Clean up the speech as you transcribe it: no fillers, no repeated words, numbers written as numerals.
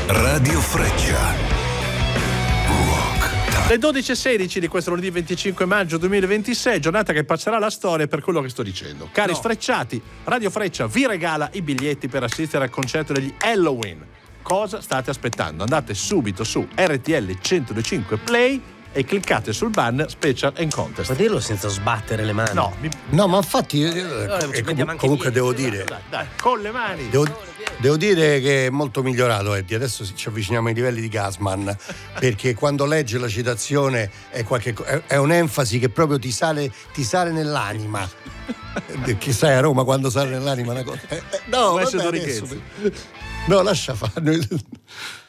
Radio Freccia. Le 12:16 di questo lunedì 25 maggio 2026, giornata che passerà alla storia per quello che sto dicendo. Cari sfrecciati, Radio Freccia vi regala i biglietti per assistere al concerto degli Helloween. Cosa state aspettando? Andate subito su RTL 102.5 Play e cliccate sul banner Special and Contest. Puoi dirlo senza sbattere le mani? No, ma infatti comunque devo dire, dai, con le mani. Devo dire che è molto migliorato Eddie. Adesso ci avviciniamo ai livelli di Gassman, perché quando legge la citazione è un'enfasi che proprio ti sale nell'anima. Che sai, a Roma quando sale nell'anima una cosa. No, vabbè, adesso, no, lascia fare.